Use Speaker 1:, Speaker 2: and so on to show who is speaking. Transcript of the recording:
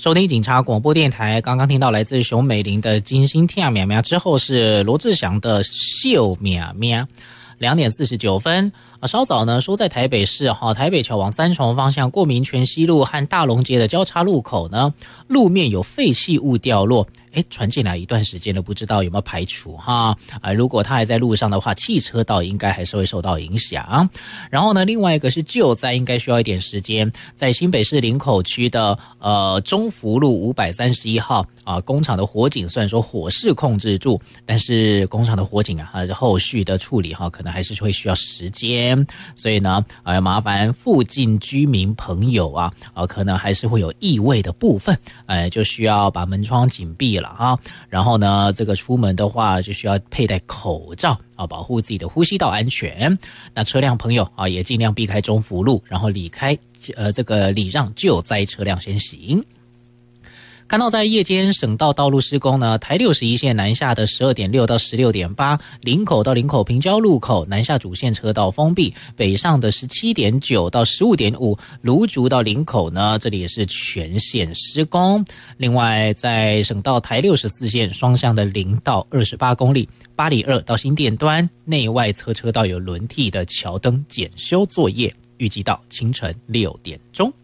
Speaker 1: 收听警察广播电台，刚刚听到来自熊美玲的金星跳喵喵，之后是罗志祥的秀喵喵。2点49分。稍早呢，说在台北市台北桥往三重方向过民权西路和大龙街的交叉路口呢，路面有废弃物掉落，传进来一段时间了，不知道有没有排除哈？如果它还在路上的话，汽车道应该还是会受到影响。然后呢，另外一个是救灾，应该需要一点时间，在新北市林口区的中福路531号工厂的火警，虽然说火势控制住，但是工厂的火警后续的处理可能还是会需要时间。所以呢，麻烦附近居民朋友可能还是会有异味的部分，就需要把门窗紧闭了然后呢，这个出门的话就需要佩戴口罩保护自己的呼吸道安全。那车辆朋友也尽量避开中福路，然后离开这个礼让救灾车辆先行。看到在夜间省道道路施工呢，台61线南下的12点6到16点8，林口到林口平交路口南下主线车道封闭，北上的17点9到15点5，芦竹到林口呢，这里也是全线施工。另外在省道台64线双向的0到28公里，八里2到新店端内外侧车道有轮替的桥灯检修作业，预计到清晨6点钟。